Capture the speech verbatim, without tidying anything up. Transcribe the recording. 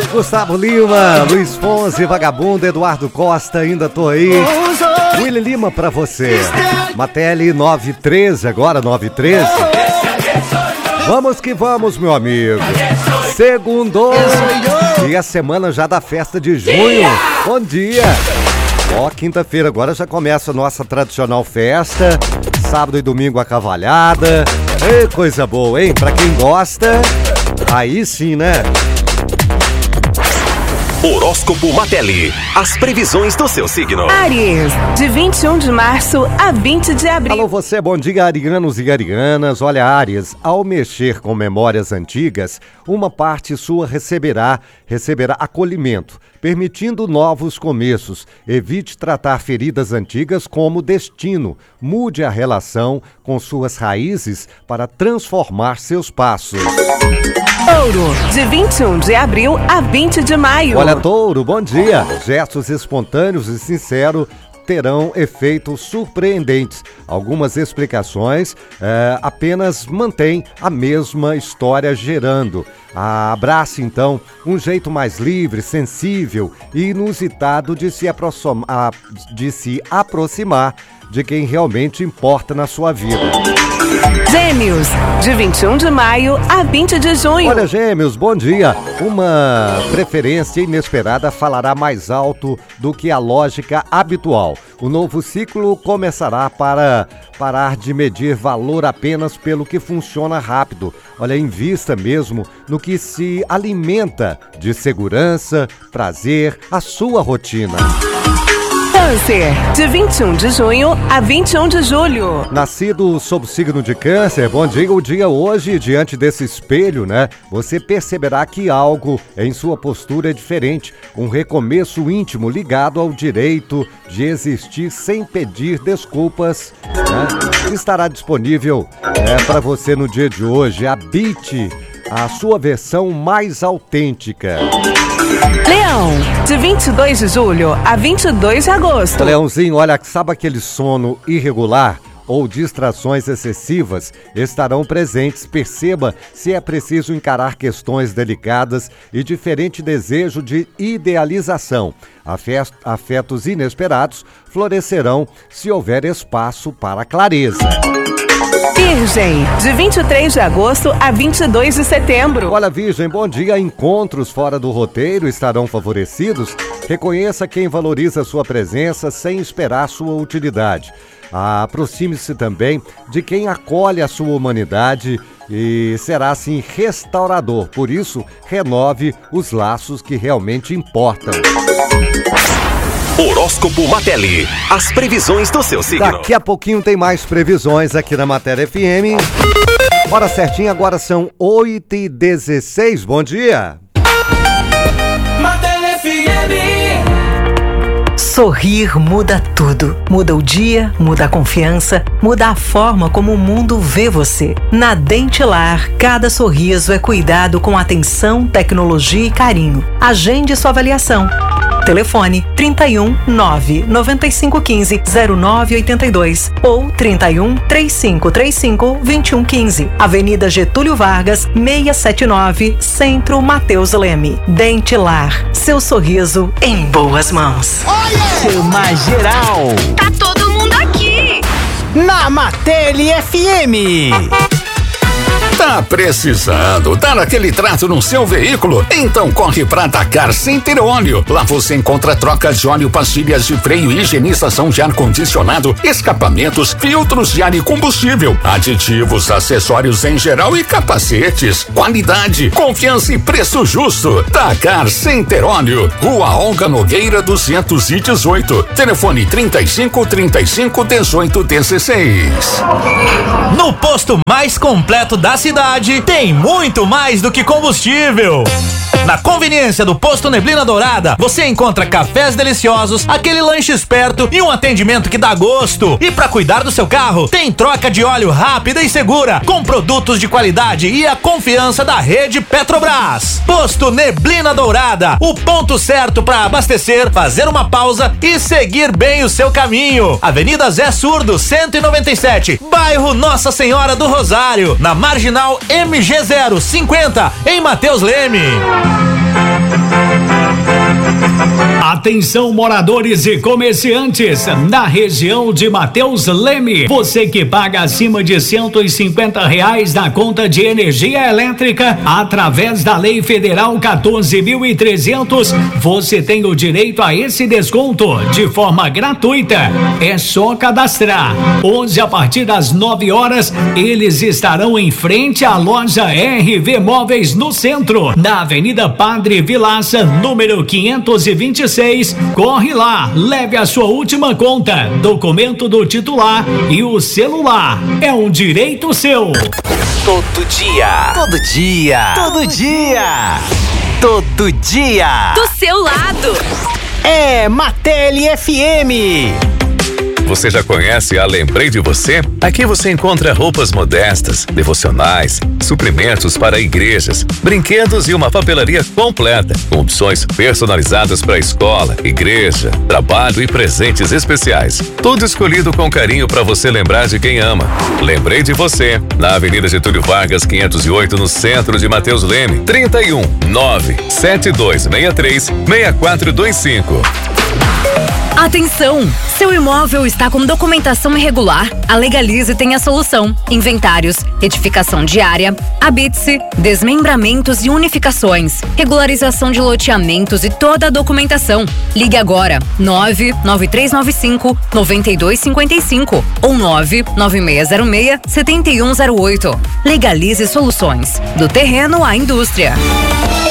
Gustavo Lima, Luiz Fonsi, Vagabundo, Eduardo Costa, ainda tô aí. Willy Lima pra você. Mateli nove treze, agora nove treze. Vamos que vamos, meu amigo. Segundou. E a semana já da festa de junho. Bom dia. Ó, quinta-feira agora já começa a nossa tradicional festa. Sábado e domingo a cavalhada. Ei, coisa boa, hein? Pra quem gosta, aí sim, né? Horóscopo Mateli. As previsões do seu signo. Áries, de vinte e um de março a vinte de abril. Alô você, bom dia, arianos e arianas. Olha, Áries, ao mexer com memórias antigas, uma parte sua receberá, receberá acolhimento, permitindo novos começos. Evite tratar feridas antigas como destino. Mude a relação com suas raízes para transformar seus passos. Touro, de vinte e um de abril a vinte de maio. Olha, Touro, bom dia. Gestos espontâneos e sinceros terão efeitos surpreendentes. Algumas explicações é, apenas mantêm a mesma história gerando. Abrace, então, um jeito mais livre, sensível e inusitado de se, aproximar, de se aproximar de quem realmente importa na sua vida. Gêmeos, de vinte e um de maio a vinte de junho. Olha, Gêmeos, bom dia. Uma preferência inesperada falará mais alto do que a lógica habitual. O novo ciclo começará para parar de medir valor apenas pelo que funciona rápido. Olha, invista mesmo no que se alimenta de segurança, prazer, a sua rotina. Câncer, de vinte e um de junho a vinte e um de julho. Nascido sob o signo de Câncer, bom dia, o dia hoje, diante desse espelho, né? Você perceberá que algo em sua postura é diferente. Um recomeço íntimo ligado ao direito de existir sem pedir desculpas, né? Estará disponível é, para você no dia de hoje. Habite a sua versão mais autêntica. Leão, de vinte e dois de julho a vinte e dois de agosto. Leãozinho, olha, sabe aquele sono irregular ou distrações excessivas estarão presentes. Perceba se é preciso encarar questões delicadas e diferente desejo de idealização. Afetos inesperados florescerão se houver espaço para clareza. Virgem, de vinte e três de agosto a vinte e dois de setembro. Olha, Virgem, bom dia. Encontros fora do roteiro estarão favorecidos. Reconheça quem valoriza sua presença sem esperar sua utilidade. Aproxime-se também de quem acolhe a sua humanidade e será assim restaurador. Por isso, renove os laços que realmente importam. Horóscopo Mateli. As previsões do seu signo. Daqui a pouquinho tem mais previsões aqui na Matéria F M. Hora certinha, agora são oito e dezesseis. Bom dia. Matéria F M. Sorrir muda tudo. Muda o dia, muda a confiança, muda a forma como o mundo vê você. Na Dentilar, cada sorriso é cuidado com atenção, tecnologia e carinho. Agende sua avaliação. Telefone trinta e um, nove, noventa e cinco, quinze, zero nove oitenta e dois ou trinta e um, trinta e cinco, trinta e cinco, vinte e um quinze. Avenida Getúlio Vargas, seiscentos e setenta e nove, Centro Mateus Leme. Dentilar, seu sorriso em boas mãos. Chama geral. Tá todo mundo aqui. Na Mateli F M. Tá precisando dar aquele trato no seu veículo? Então corre pra Dakar Center Óleo. Lá você encontra trocas de óleo, pastilhas de freio, higienização de ar-condicionado, escapamentos, filtros de ar e combustível, aditivos, acessórios em geral e capacetes. Qualidade, confiança e preço justo. Dakar Center Óleo, Rua Olga Nogueira duzentos e dezoito. Telefone trinta e cinco, trinta e cinco, dezoito, dezesseis. No posto mais completo da cidade tem muito mais do que combustível. Na conveniência do Posto Neblina Dourada, você encontra cafés deliciosos, aquele lanche esperto e um atendimento que dá gosto. E para cuidar do seu carro, tem troca de óleo rápida e segura, com produtos de qualidade e a confiança da rede Petrobras. Posto Neblina Dourada, o ponto certo para abastecer, fazer uma pausa e seguir bem o seu caminho. Avenida Zé Surdo, cento e noventa e sete, bairro Nossa Senhora do Rosário, na Marginal M G zero cinquenta, em Mateus Leme. Atenção, moradores e comerciantes na região de Mateus Leme. Você que paga acima de cento e cinquenta reais na conta de energia elétrica através da Lei Federal quatorze mil e trezentos, você tem o direito a esse desconto de forma gratuita. É só cadastrar. Hoje, a partir das nove horas, eles estarão em frente à loja R V Móveis no centro, na Avenida Padre Vilaça, número quinhentos e vinte e seis. Corre lá, leve a sua última conta, documento do titular e o celular. É um direito seu. Todo dia, todo dia, todo dia, todo dia. Do seu lado. É Matelli F M. Você já conhece a Lembrei de Você? Aqui você encontra roupas modestas, devocionais, suprimentos para igrejas, brinquedos e uma papelaria completa, com opções personalizadas para escola, igreja, trabalho e presentes especiais. Tudo escolhido com carinho para você lembrar de quem ama. Lembrei de Você, na Avenida Getúlio Vargas, quinhentos e oito, no centro de Mateus Leme. trinta e um, nove, sete dois seis três, seis quatro dois cinco. Atenção! Seu imóvel está com documentação irregular? A Legalize tem a solução. Inventários, retificação diária, habite-se, desmembramentos e unificações, regularização de loteamentos e toda a documentação. Ligue agora nove nove três nove cinco nove dois cinco cinco ou nove nove seis zero seis sete um zero oito. Legalize Soluções, do terreno à indústria.